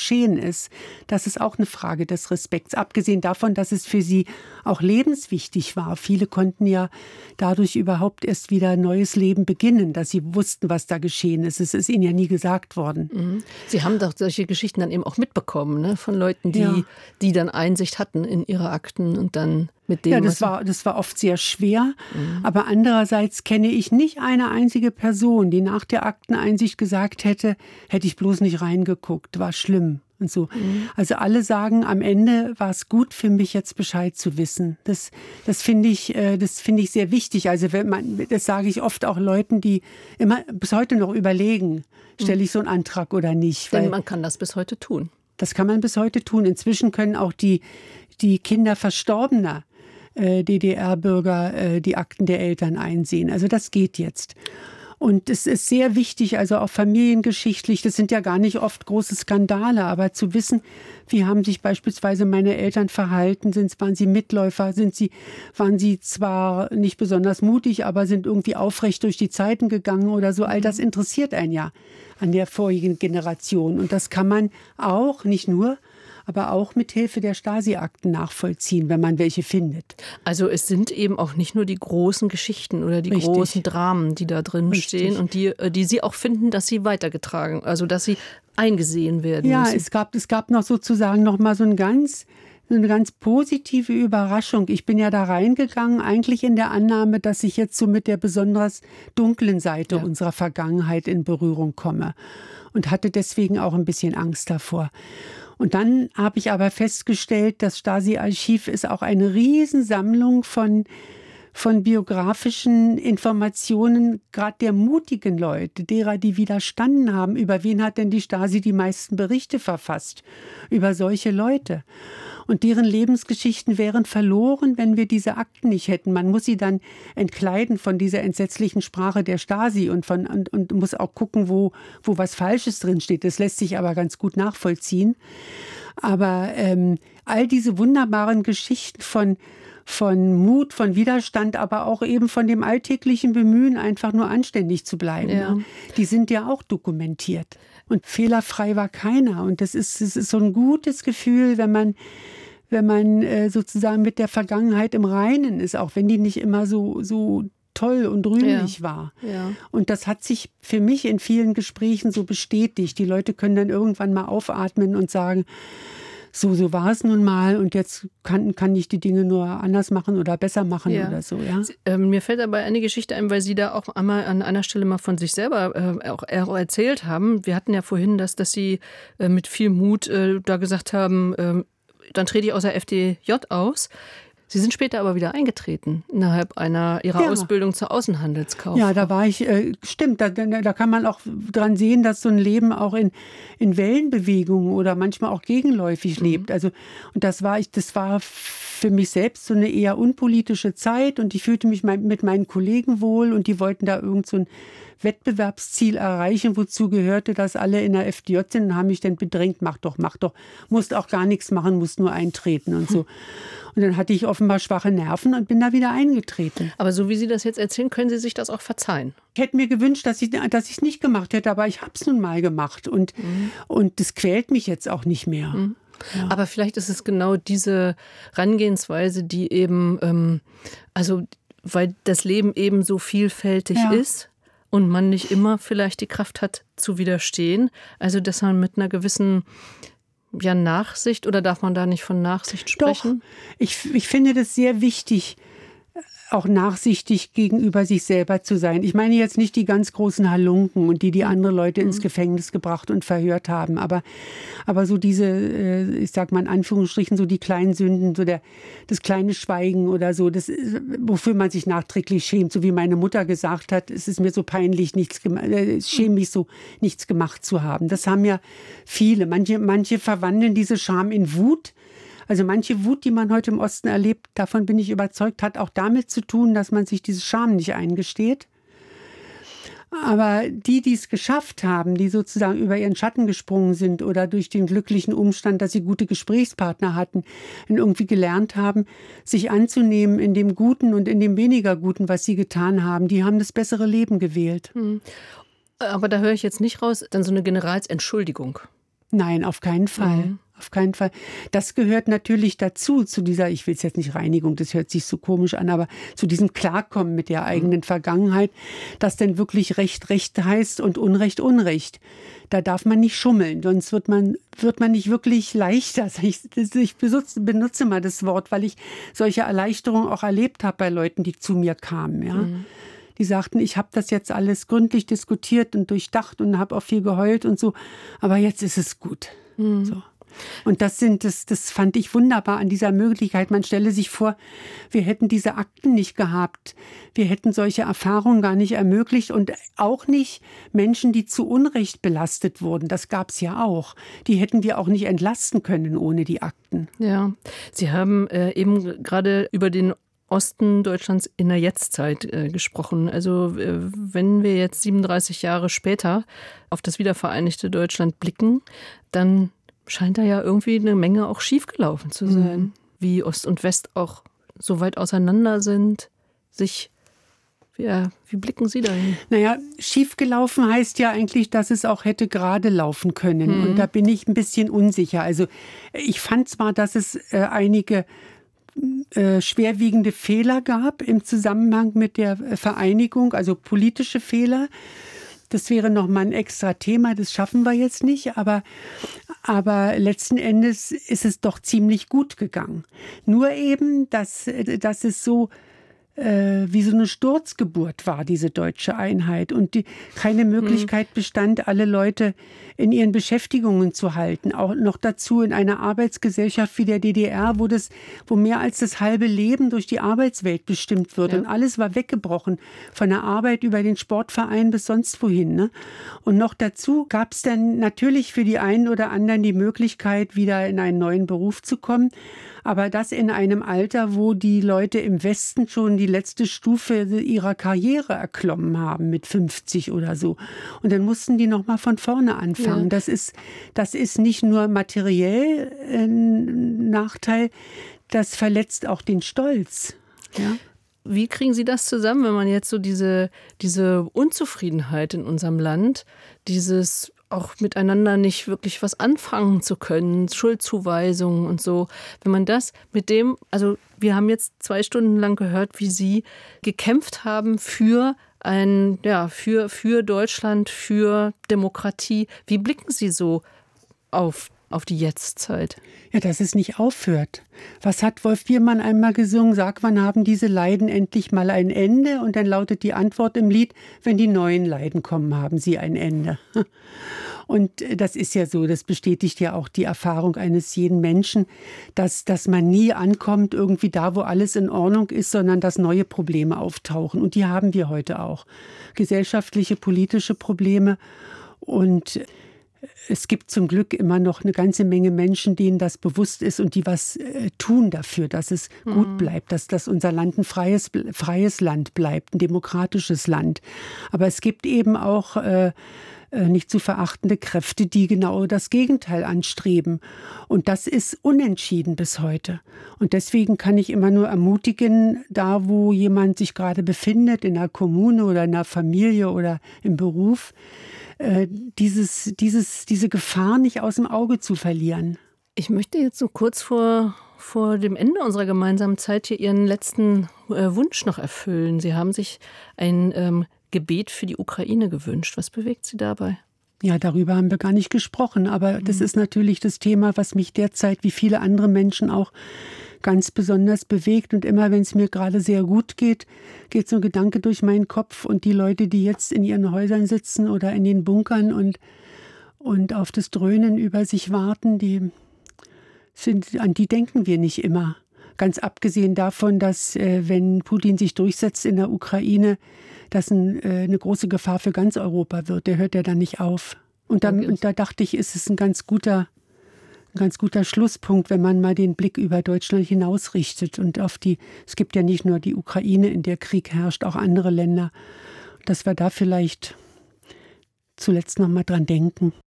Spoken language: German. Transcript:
geschehen ist, das ist auch eine Frage des Respekts. Abgesehen davon, dass es für sie auch lebenswichtig war. Viele konnten ja dadurch überhaupt erst wieder ein neues Leben beginnen, dass sie wussten, was da geschehen ist. Es ist ihnen ja nie gesagt worden. Mhm. Sie haben doch solche Geschichten dann eben auch mitbekommen, ne? Von Leuten, die dann Einsicht hatten in ihre Akten und dann mit dem. Ja, das war oft sehr schwer. Aber andererseits kenne ich nicht eine einzige Person, die nach der Akteneinsicht gesagt hätte ich bloß nicht reingeguckt, war schlimm. Und so. Also alle sagen, am Ende war es gut für mich, jetzt Bescheid zu wissen. Das finde ich sehr wichtig. Also das sage ich oft auch Leuten, die immer bis heute noch überlegen, stelle ich so einen Antrag oder nicht. Denn man kann das bis heute tun. Das kann man bis heute tun. Inzwischen können auch die Kinder Verstorbener DDR-Bürger die Akten der Eltern einsehen. Also das geht jetzt. Und es ist sehr wichtig, also auch familiengeschichtlich, das sind ja gar nicht oft große Skandale, aber zu wissen, wie haben sich beispielsweise meine Eltern verhalten, waren sie Mitläufer, waren sie zwar nicht besonders mutig, aber sind irgendwie aufrecht durch die Zeiten gegangen oder so, all das interessiert einen ja an der vorigen Generation. Und das kann man auch, nicht nur, aber auch mit Hilfe der Stasi-Akten nachvollziehen, wenn man welche findet. Also es sind eben auch nicht nur die großen Geschichten oder die großen Dramen, die da drin stehen und die Sie auch finden, dass sie weitergetragen, also dass sie eingesehen werden müssen. Ja, es gab noch sozusagen noch mal so eine ganz positive Überraschung. Ich bin ja da reingegangen, eigentlich in der Annahme, dass ich jetzt so mit der besonders dunklen Seite unserer Vergangenheit in Berührung komme und hatte deswegen auch ein bisschen Angst davor. Und dann habe ich aber festgestellt, das Stasi-Archiv ist auch eine Riesensammlung von biografischen Informationen, gerade der mutigen Leute, derer, die widerstanden haben. Über wen hat denn die Stasi die meisten Berichte verfasst? Über solche Leute. Und deren Lebensgeschichten wären verloren, wenn wir diese Akten nicht hätten. Man muss sie dann entkleiden von dieser entsetzlichen Sprache der Stasi und muss auch gucken, wo was Falsches drinsteht. Das lässt sich aber ganz gut nachvollziehen. Aber all diese wunderbaren Geschichten von Mut, von Widerstand, aber auch eben von dem alltäglichen Bemühen, einfach nur anständig zu bleiben. Ja. Die sind ja auch dokumentiert. Und fehlerfrei war keiner. Und das ist so ein gutes Gefühl, wenn man sozusagen mit der Vergangenheit im Reinen ist, auch wenn die nicht immer so toll und rühmlich war. Ja. Und das hat sich für mich in vielen Gesprächen so bestätigt. Die Leute können dann irgendwann mal aufatmen und sagen, so war es nun mal und jetzt kann ich die Dinge nur anders machen oder besser machen oder so. Ja? Mir fällt dabei eine Geschichte ein, weil Sie da auch einmal an einer Stelle mal von sich selber auch erzählt haben. Wir hatten ja vorhin dass Sie mit viel Mut da gesagt haben, dann trete ich aus der FDJ aus. Sie sind später aber wieder eingetreten, innerhalb Ihrer Ausbildung zur Außenhandelskauffrau. Ja, da war ich, stimmt, da kann man auch dran sehen, dass so ein Leben auch in Wellenbewegungen oder manchmal auch gegenläufig lebt. Also, und das war für mich selbst so eine eher unpolitische Zeit und ich fühlte mich mit meinen Kollegen wohl und die wollten da irgend so ein Wettbewerbsziel erreichen, wozu gehörte, dass alle in der FDJ sind und haben mich dann bedrängt, mach doch, musst auch gar nichts machen, musst nur eintreten und so. Und dann hatte ich offenbar schwache Nerven und bin da wieder eingetreten. Aber so wie Sie das jetzt erzählen, können Sie sich das auch verzeihen? Ich hätte mir gewünscht, dass ich es nicht gemacht hätte, aber ich habe es nun mal gemacht und das quält mich jetzt auch nicht mehr. Ja. Aber vielleicht ist es genau diese Herangehensweise, die eben, weil das Leben eben so vielfältig ist und man nicht immer vielleicht die Kraft hat zu widerstehen, also dass man mit einer gewissen Nachsicht, oder darf man da nicht von Nachsicht sprechen? Doch, ich finde das sehr wichtig, auch nachsichtig gegenüber sich selber zu sein. Ich meine jetzt nicht die ganz großen Halunken und die andere Leute ins Gefängnis gebracht und verhört haben, aber so diese, ich sag mal in Anführungsstrichen, so die kleinen Sünden, so das kleine Schweigen oder so, das ist, wofür man sich nachträglich schämt, so wie meine Mutter gesagt hat, es ist mir so peinlich, ich schäme mich so, nichts gemacht zu haben. Das haben ja viele. Manche verwandeln diese Scham in Wut. Also manche Wut, die man heute im Osten erlebt, davon bin ich überzeugt, hat auch damit zu tun, dass man sich diese Scham nicht eingesteht. Aber die es geschafft haben, die sozusagen über ihren Schatten gesprungen sind oder durch den glücklichen Umstand, dass sie gute Gesprächspartner hatten, irgendwie gelernt haben, sich anzunehmen in dem Guten und in dem weniger Guten, was sie getan haben, die haben das bessere Leben gewählt. Aber da höre ich jetzt nicht raus, dann so eine Generalsentschuldigung. Nein, auf keinen Fall. Auf keinen Fall. Das gehört natürlich dazu, zu dieser, ich will es jetzt nicht Reinigung, das hört sich so komisch an, aber zu diesem Klarkommen mit der eigenen Vergangenheit, dass denn wirklich Recht Recht heißt und Unrecht Unrecht. Da darf man nicht schummeln, sonst wird man nicht wirklich leichter. Ich benutze mal das Wort, weil ich solche Erleichterungen auch erlebt habe bei Leuten, die zu mir kamen. Ja. Die sagten, ich habe das jetzt alles gründlich diskutiert und durchdacht und habe auch viel geheult und so, aber jetzt ist es gut. So. Und das fand ich wunderbar an dieser Möglichkeit. Man stelle sich vor, wir hätten diese Akten nicht gehabt. Wir hätten solche Erfahrungen gar nicht ermöglicht und auch nicht Menschen, die zu Unrecht belastet wurden. Das gab es ja auch. Die hätten wir auch nicht entlasten können ohne die Akten. Ja, Sie haben eben gerade über den Osten Deutschlands in der Jetztzeit gesprochen. Also wenn wir jetzt 37 Jahre später auf das wiedervereinigte Deutschland blicken, dann scheint da ja irgendwie eine Menge auch schiefgelaufen zu sein. Wie Ost und West auch so weit auseinander sind. Wie blicken Sie dahin? Naja, schiefgelaufen heißt ja eigentlich, dass es auch hätte gerade laufen können. Und da bin ich ein bisschen unsicher. Also ich fand zwar, dass es einige schwerwiegende Fehler gab im Zusammenhang mit der Vereinigung, also politische Fehler. Das wäre nochmal ein extra Thema, das schaffen wir jetzt nicht, aber letzten Endes ist es doch ziemlich gut gegangen. Nur eben, dass es so wie so eine Sturzgeburt war, diese deutsche Einheit, und keine Möglichkeit bestand, alle Leute in ihren Beschäftigungen zu halten. Auch noch dazu in einer Arbeitsgesellschaft wie der DDR, wo mehr als das halbe Leben durch die Arbeitswelt bestimmt wird. Ja. Und alles war weggebrochen, von der Arbeit über den Sportverein bis sonst wohin. Ne? Und noch dazu gab es dann natürlich für die einen oder anderen die Möglichkeit, wieder in einen neuen Beruf zu kommen. Aber das in einem Alter, wo die Leute im Westen schon die letzte Stufe ihrer Karriere erklommen haben, mit 50 oder so. Und dann mussten die noch mal von vorne anfangen. Ja. Das ist nicht nur materiell ein Nachteil, das verletzt auch den Stolz. Ja? Wie kriegen Sie das zusammen, wenn man jetzt so diese Unzufriedenheit in unserem Land, dieses auch miteinander nicht wirklich was anfangen zu können, Schuldzuweisungen und so. Wenn man das mit dem, also wir haben jetzt 2 Stunden lang gehört, wie Sie gekämpft haben für Deutschland, für Demokratie. Wie blicken Sie so auf die Jetztzeit? Ja, dass es nicht aufhört. Was hat Wolf Biermann einmal gesungen? Sag, wann haben diese Leiden endlich mal ein Ende? Und dann lautet die Antwort im Lied, wenn die neuen Leiden kommen, haben sie ein Ende. Und das ist ja so, das bestätigt ja auch die Erfahrung eines jeden Menschen, dass man nie ankommt irgendwie da, wo alles in Ordnung ist, sondern dass neue Probleme auftauchen. Und die haben wir heute auch. Gesellschaftliche, politische Probleme. Und es gibt zum Glück immer noch eine ganze Menge Menschen, denen das bewusst ist und die was tun dafür, dass es gut bleibt, dass unser Land ein freies Land bleibt, ein demokratisches Land. Aber es gibt eben auch nicht zu verachtende Kräfte, die genau das Gegenteil anstreben. Und das ist unentschieden bis heute. Und deswegen kann ich immer nur ermutigen, da wo jemand sich gerade befindet, in einer Kommune oder in einer Familie oder im Beruf, diese Gefahr nicht aus dem Auge zu verlieren. Ich möchte jetzt so kurz vor dem Ende unserer gemeinsamen Zeit hier Ihren letzten Wunsch noch erfüllen. Sie haben sich ein Gebet für die Ukraine gewünscht. Was bewegt Sie dabei? Ja, darüber haben wir gar nicht gesprochen, aber das ist natürlich das Thema, was mich derzeit wie viele andere Menschen auch ganz besonders bewegt. Und immer, wenn es mir gerade sehr gut geht, geht so ein Gedanke durch meinen Kopf. Und die Leute, die jetzt in ihren Häusern sitzen oder in den Bunkern und auf das Dröhnen über sich warten, an die denken wir nicht immer. Ganz abgesehen davon, dass wenn Putin sich durchsetzt in der Ukraine, das eine große Gefahr für ganz Europa wird. Der hört ja dann nicht auf. Und da dachte ich, ist es ein ganz guter Schlusspunkt, wenn man mal den Blick über Deutschland hinausrichtet und es gibt ja nicht nur die Ukraine, in der Krieg herrscht, auch andere Länder, dass wir da vielleicht zuletzt noch mal dran denken.